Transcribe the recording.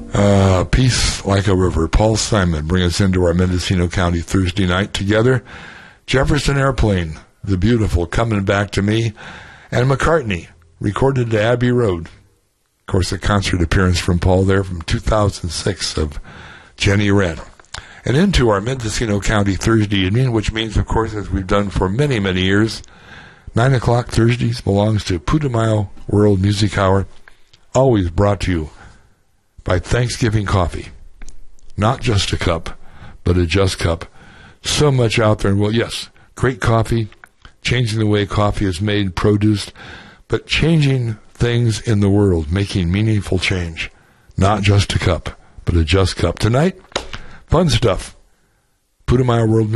Peace Like a River. Paul Simon bring us into our Mendocino County Thursday night together. Jefferson Airplane, the beautiful, Coming Back to Me, and McCartney, recorded at Abbey Road. Of course, a concert appearance from Paul there from 2006 of Jenny Wren. And into our Mendocino County Thursday evening, which means, of course, as we've done for many, many years, 9 o'clock Thursdays belongs to Putumayo World Music Hour, always brought to you by Thanksgiving Coffee. Not just a cup, but a just cup. So much out there. Well, yes, great coffee, changing the way coffee is made, produced, but changing things in the world, making meaningful change. Not just a cup, but a just cup. Tonight, fun stuff. Putumayo World